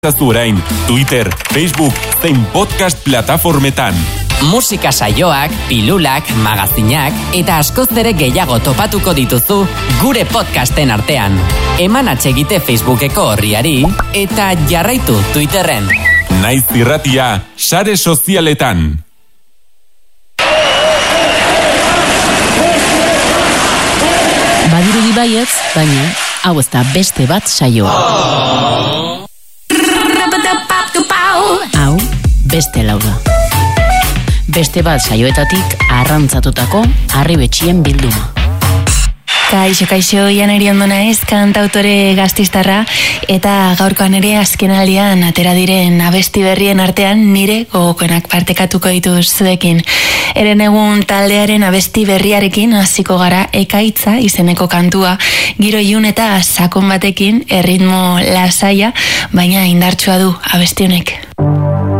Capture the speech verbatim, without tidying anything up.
Orain, Twitter, Facebook, zein podcast plataformetan. Musika saioak, pilulak, magazinak eta askoz ere gehiago topatuko dituzu gure podcasten artean. Eman atsegite Facebookeko orriari eta jarraitu Twitterren. Naiz irratia, sare sozialetan. Badirudi baietz, baina hau ez da beste bat saioa. Hau, beste lau da. Beste bat saioetatik arrantzatutako harribetxien bilduma. Kaixo, kaixo, Janari ondo naiz, kantautore gaztistarra, eta gaurkoan ere azkenaldian atera diren abesti berrien artean nire gogokoenak partekatuko dituz zuekin. Eren egun taldearen abesti berriarekin hasiko gara Ekaitza izeneko kantua, giro ilun eta sakon batekin, erritmo lasaia, baina indartsua du abesti honek.